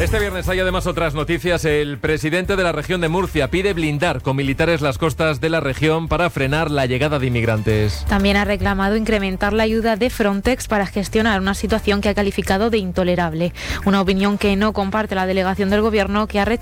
Este viernes hay además otras noticias. El presidente de la región de Murcia pide blindar con militares las costas de la región para frenar la llegada de inmigrantes. También ha reclamado incrementar la ayuda de Frontex para gestionar una situación que ha calificado de intolerable. Una opinión que no comparte la delegación del Gobierno, que ha rechazado